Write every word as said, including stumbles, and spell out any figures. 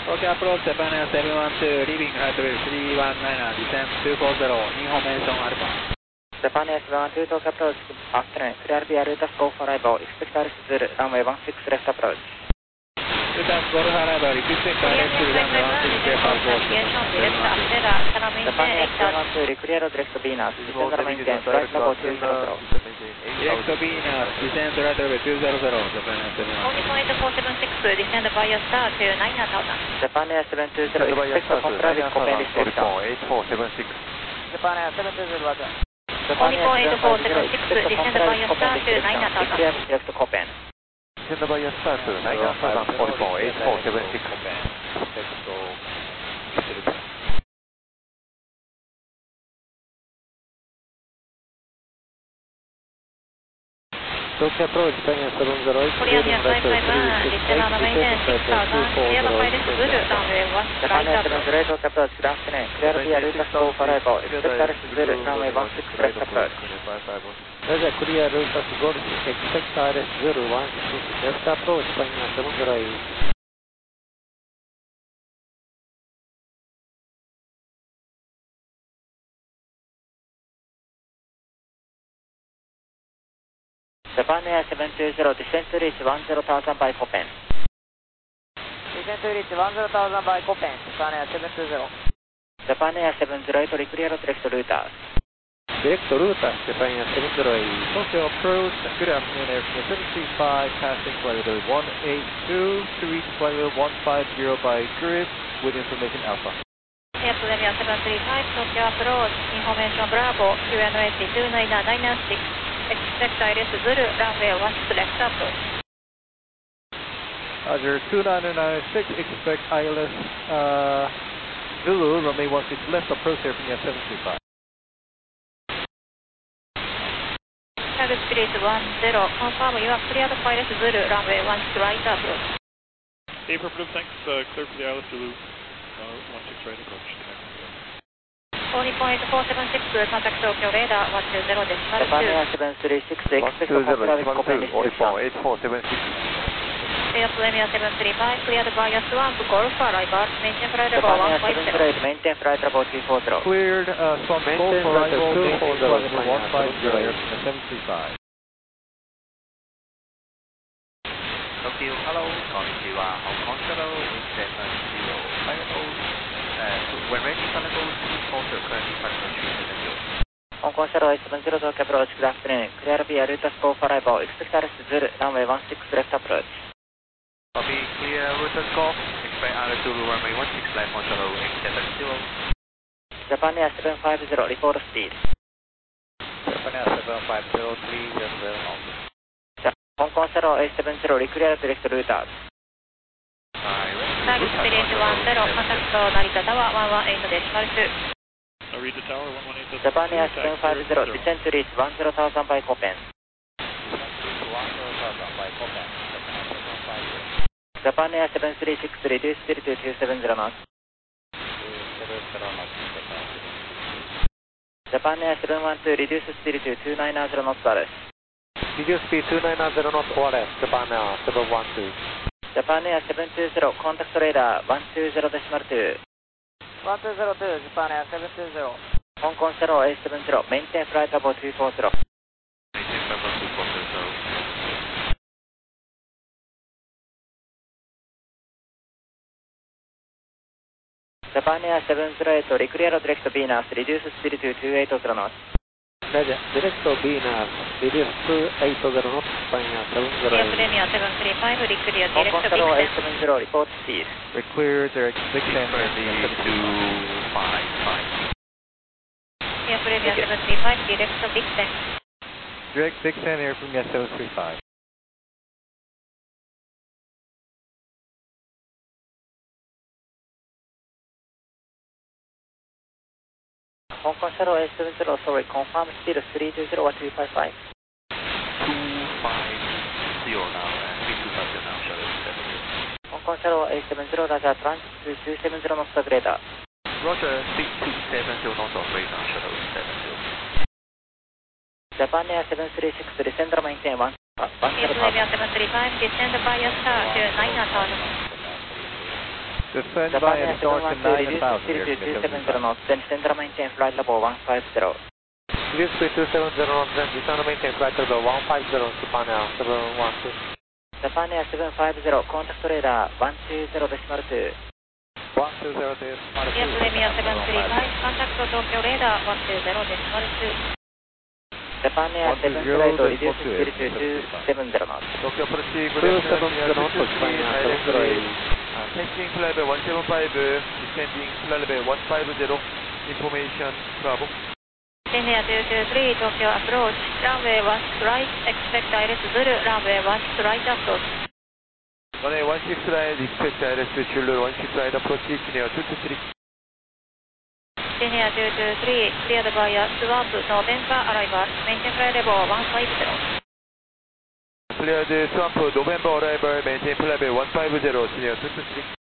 Tokyo approach Japan Air seven one two, leaving flight level three one nine, descent two four zero, information Alpha. Japan Air seven one two, Tokyo approach, afternoon, clear via Rutas Golf arrival, expect R S Zulu, runway one six left approach. Rutas Golf arrival, expect R S Zulu, runway one six left approach. Japan Air seven one two, clear direct Venus, descend runway maintain, flight level two zero zero. Direct Venus, descend flight level two zero zero, Japan Air seven one two. four four seven six, descend via star to nine thousand. Japan Air seven two zero, expect comply with Copen restriction. eight four seven six. Japan Air seven two zero, Roger. four eight four seven six, descend via star to nine thousand. Clear direct Copen. Descend via star to nine thousand, Osmo eight four seven six. Tokyo approach, Japan seven zero eight, Korean Air five five one, descend on the maintain six thousand, clear the pilot Zulu, runway one Japan right Air seven zero eight, Tokyo approach, good afternoon, clear via Rutas Golf arrival, expect R S Zulu, runway one six left approach. Roger, clear Rutas Golf, expect R S Zulu, one six left approach, Japan seven zero eight. Japan Air seven two zero, descent to reach one zero thousand by Copen. Descent to reach one zero thousand by Copen, Japan Air seven two zero. Japan Air seven zero eight, clear direct Rutas. Direct Rutas, Japan Air seven zero eight. Tokyo approach, good afternoon, Air seven three five, passing flight level one eight two to reach flight level one five zero by grid with information Alpha. Air Premier seven three five, Tokyo approach, information Bravo, Q N H two nine nine six, expect R S Zulu, runway one six left approach. Roger, two nine nine six, expect I L S uh, Zulu, runway one six left approach, Air Premier seven three five. Target speed one zero, confirm you are cleared pilot Zulu, runway one six right approach. Affirmative, thanks, uh, clear for the I L S Zulu, uh, one six right approach. four eight four seven six, contact Tokyo radar one two zero decimal Japan two. Air seven three six, expect two comply zero with Copen restriction. eight four seven six. Air Premier seven three five, cleared via Swamp Golf arrival, maintain flight level Japan Air one five seven zero. zero eight, maintain flight level two four zero. Cleared, uh, Swamp Golf Maintain arrival, flight maintain level flight level one five zero, Air Premier seven three five. Tokyo, hello, calling to uh, Hong Kong Shuttle, it's seven zero pilot hold. Uh, when ready, pilot hold, please also currently pilot hold three seven zero. Hong Kong Shuttle seven zero, Tokyo approach, good afternoon, clear via Rutas Golf arrival, expect R S Zulu, runway one six left approach. Copy, clear Rutas Golf, expect R S Zulu, runway one six left on Shuttle eight seven zero. Japan Air seven five zero, report speed. Japan Air seven five zero three zero zero. Hong Kong Shuttle eight seven zero, clear direct Rutas. Target speed one zero, contact Narita Tower one one eight decimal two. Narita Tower one one eight. Japan Air seven five zero, descent to reach one zero thousand by Copen. Japan Air seven three six, reduce speed to two seven zero knots. Japan Air seven one two, reduce speed to two nine zero knots R S. Reduce speed two nine zero knots O R S, Japan Air seven one two. Japan Air seven two zero, contact radar one two zero decimal two. one two zero two, Japan Air seven two zero. Hong Kong Shuttle eight seven zero, maintain flight level two four zero. Maintain flight level two four zero. Japan Air seven zero eight, clear direct Venus, reduce speed to two eight zero knots. Roger, direct Venus, reduce two eight zero knots, Japan Air seven zero Air eight. Premier seven three five, cleared Hong direct Kong Shuttle eight Vixen. seven zero, report speed. We cleared direct Vixen, Ready to five five. Air Premier seven three five, direct Vixen. direct Vixen, Air Premier seven three five. Hong Kong Shuttle eight seven zero, sorry, confirm speed three two zero or two five five. two five zero now, and three two five zero now, Shuttle seven zero. Hong Kong Shuttle eight seven zero, Roger, transit to two seven zero knots of radar. Roger, three two seven zero knots of radar, Shuttle seven zero. Japan Air seven three six, descend or maintain one Air Premier seven three five, descend via star to nine thousand. Descend Japan by Air and start to seven one two, nine reduce thousand speed here, to two Commission seven zero knots, then descend and maintain flight level one five zero. Reduce speed two seven zero knots, then descend and maintain flight level one five zero, Japan Air seven one two. Japan Air seven five zero, contact radar one two zero decimal two. one two zero decimal two. Yes, Lemia seven three five, contact Tokyo radar one two zero decimal two. Japan Air seven right, reduce speed to two seven zero knots. Tokyo approach, good two afternoon, seven zero knots, Japan Air seven three. Uh, taxiing flight level one seven five, descending flight level one five zero, information, Bravo. Linear two two three, Tokyo approach, runway one six right, expect I R S Zulu, runway one six right approach. runway one six right, expect I R S Zulu, one six right approach, linear two two three. Linear two two three, cleared via swamp, November arrival, maintain flight level one five zero. Cleared swamp, November arrival, maintain flight level one five zero, linear two two three.